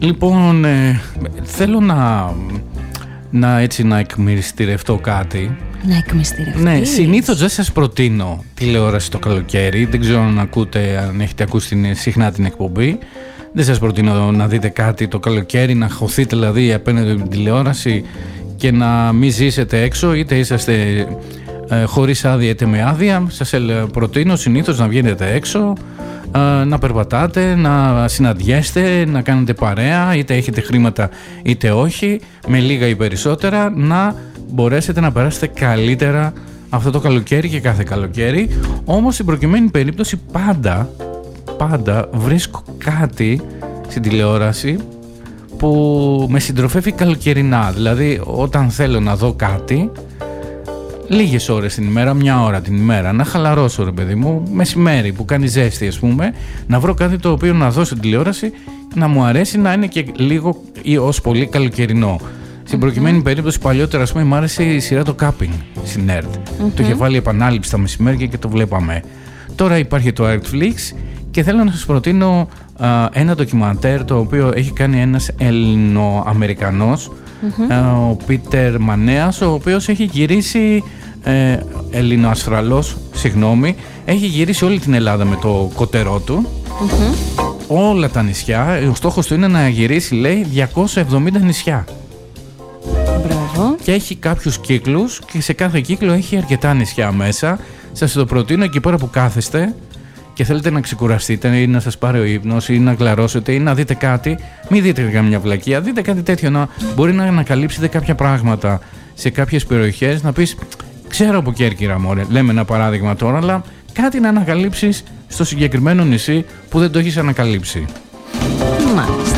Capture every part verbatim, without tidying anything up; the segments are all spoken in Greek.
Λοιπόν, ε, θέλω να, να έτσι να εκμυριστηρευτώ κάτι. Να εκμυστηρευτείς. Ναι, συνήθως δεν σας προτείνω τηλεόραση το καλοκαίρι. Δεν ξέρω αν ακούτε, αν έχετε ακούσει την, συχνά την εκπομπή. Δεν σας προτείνω να δείτε κάτι το καλοκαίρι, να χωθείτε δηλαδή απέναντι από την τηλεόραση και να μην ζήσετε έξω, είτε είσαστε ε, χωρίς άδεια είτε με άδεια. Σας προτείνω συνήθως να βγαίνετε έξω, ε, να περπατάτε, να συναντιέστε, να κάνετε παρέα, είτε έχετε χρήματα είτε όχι, με λίγα ή περισσότερα, να μπορέσετε να περάσετε καλύτερα αυτό το καλοκαίρι και κάθε καλοκαίρι. Όμως στην προκειμένη περίπτωση πάντα, πάντα βρίσκω κάτι στην τηλεόραση που με συντροφεύει καλοκαιρινά. Δηλαδή όταν θέλω να δω κάτι λίγες ώρες την ημέρα, μια ώρα την ημέρα, να χαλαρώσω ρε παιδί μου, μεσημέρι που κάνει ζέστη ας πούμε, να βρω κάτι το οποίο να δω στην τηλεόραση, να μου αρέσει, να είναι και λίγο ή ως πολύ καλοκαιρινό. Στην προκειμένη mm-hmm. περίπτωση παλιότερα ας πούμε μου άρεσε η σειρά το Capping στην ΕΡΤ. Mm-hmm. Το είχε βάλει επανάληψη τα μεσημέρια και το βλέπαμε. Τώρα υπάρχει το Netflix και θέλω να σας προτείνω α, ένα ντοκιμαντέρ το οποίο έχει κάνει ένας Ελληνοαμερικανός, mm-hmm. α, ο Πίτερ Μανέας, ο οποίος έχει γυρίσει ε, Ελληνοασφραλός, συγγνώμη, έχει γυρίσει όλη την Ελλάδα με το κότερό του, mm-hmm. όλα τα νησιά. Ο στόχος του είναι να γυρίσει, λέει, διακόσια εβδομήντα νησιά. Μπράβο. Και έχει κάποιους κύκλους και σε κάθε κύκλο έχει αρκετά νησιά μέσα. Σας το προτείνω εκεί πέρα που κάθεστε και θέλετε να ξεκουραστείτε ή να σας πάρει ο ύπνος ή να γλαρώσετε ή να δείτε κάτι. Μην δείτε καμιά βλακεία, δείτε κάτι τέτοιο, να μπορεί να ανακαλύψετε κάποια πράγματα σε κάποιες περιοχές, να πεις ξέρω από Κέρκυρα μωρέ, λέμε ένα παράδειγμα τώρα, αλλά κάτι να ανακαλύψεις στο συγκεκριμένο νησί που δεν το έχεις ανακαλύψει. Μάλιστα.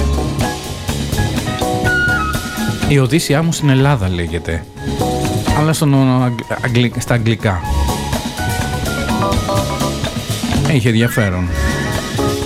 Η Οδύσσειά μου στην Ελλάδα λέγεται, αλλά στον, αγγλ, στα αγγλικά. Έχει ενδιαφέρον.